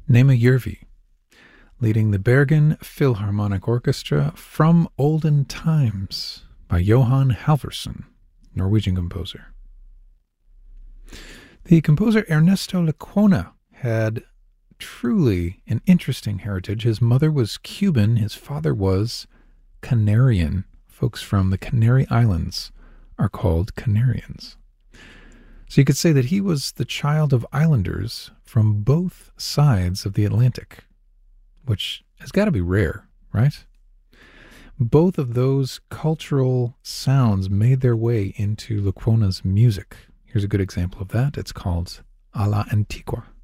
Nema Järvi, leading the Bergen Philharmonic Orchestra from Olden Times by Johan Halvorsen, Norwegian composer. The composer Ernesto Lecuona had truly an interesting heritage. His mother was Cuban, his father was Canarian. Folks from the Canary Islands are called Canarians. So you could say that he was the child of islanders from both sides of the Atlantic, which has got to be rare, right? Both of those cultural sounds made their way into Lecuona's music. Here's a good example of that. It's called A la Antigua.